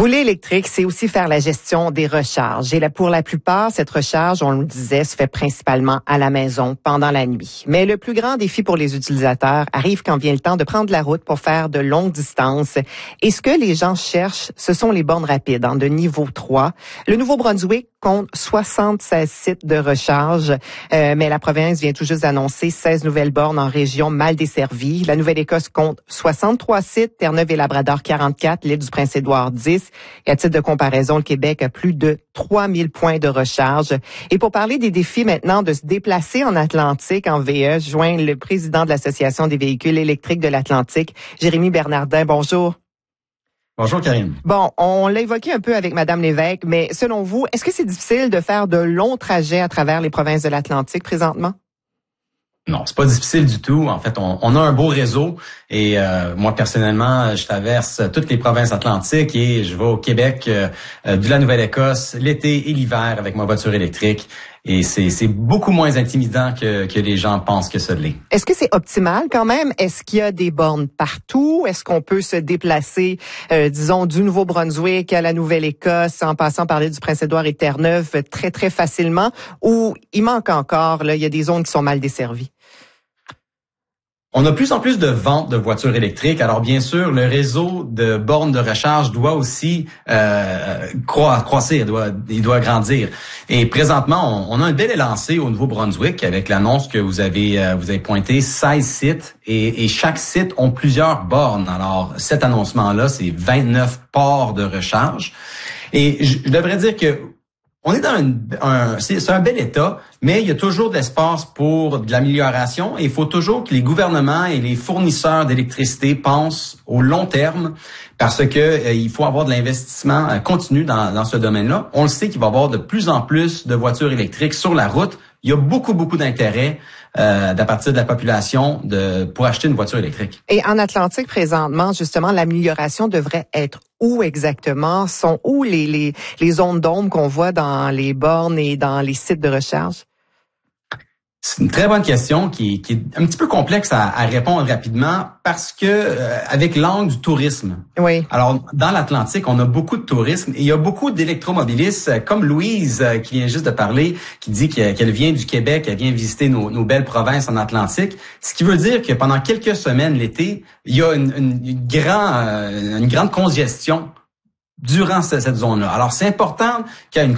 Rouler électrique, c'est aussi faire la gestion des recharges. Et là, pour la plupart, cette recharge, on le disait, se fait principalement à la maison pendant la nuit. Mais le plus grand défi pour les utilisateurs arrive quand vient le temps de prendre la route pour faire de longues distances. Et ce que les gens cherchent, ce sont les bornes rapides de niveau 3. Le Nouveau-Brunswick compte 76 sites de recharge, mais la province vient tout juste d'annoncer 16 nouvelles bornes en région mal desservies. La Nouvelle-Écosse compte 63 sites, Terre-Neuve et Labrador 44, l'île du Prince-Édouard 10. Et à titre de comparaison, le Québec a plus de 3000 points de recharge. Et pour parler des défis maintenant de se déplacer en Atlantique, en VE, je joins le président de l'Association des véhicules électriques de l'Atlantique, Jérémy Bernardin. Bonjour. Bonjour, Karine. Bon, on l'a évoqué un peu avec Madame Lévesque, mais selon vous, est-ce que c'est difficile de faire de longs trajets à travers les provinces de l'Atlantique présentement? Non, c'est pas difficile du tout. En fait, on a un beau réseau et moi personnellement, je traverse toutes les provinces atlantiques et je vais au Québec, de la Nouvelle-Écosse, l'été et l'hiver avec ma voiture électrique. Et c'est beaucoup moins intimidant que les gens pensent que ça l'est. Est-ce que c'est optimal quand même? Est-ce qu'il y a des bornes partout? Est-ce qu'on peut se déplacer, disons, du Nouveau-Brunswick à la Nouvelle-Écosse en passant par l'île du Prince-Édouard et Terre-Neuve très, très facilement? Ou il manque encore, là, il y a des zones qui sont mal desservies? On a de plus en plus de ventes de voitures électriques. Alors bien sûr, le réseau de bornes de recharge doit aussi croître, il doit grandir. Et présentement, on a un bel élancé au Nouveau-Brunswick avec l'annonce que vous avez pointé 16 sites et chaque site ont plusieurs bornes. Alors cet annoncement-là, c'est 29 ports de recharge. Et je devrais dire que on est dans c'est un bel état, mais il y a toujours de l'espace pour de l'amélioration et il faut toujours que les gouvernements et les fournisseurs d'électricité pensent au long terme parce que il faut avoir de l'investissement continu dans ce domaine-là. On le sait qu'il va y avoir de plus en plus de voitures électriques sur la route. Il y a beaucoup d'intérêt à partir de la population pour acheter une voiture électrique. Et en Atlantique, présentement, justement, l'amélioration devrait être où exactement? Sont où les zones d'ombre qu'on voit dans les bornes et dans les sites de recharge? C'est une très bonne question qui est un petit peu complexe à répondre rapidement parce que avec l'angle du tourisme. Oui. Alors dans l'Atlantique, on a beaucoup de tourisme et il y a beaucoup d'électromobilistes comme Louise qui vient juste de parler, qui dit qu'elle vient du Québec, elle vient visiter nos belles provinces en Atlantique, ce qui veut dire que pendant quelques semaines l'été, il y a une grande congestion durant cette zone-là. Alors c'est important qu'il y ait une